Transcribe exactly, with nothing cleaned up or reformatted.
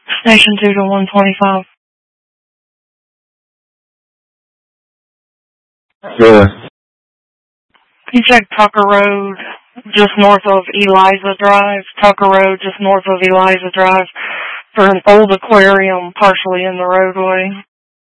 Station two to one twenty-five. Sure. You check Tucker Road, just north of Eliza Drive. Tucker Road, just north of Eliza Drive, for an old aquarium partially in the roadway.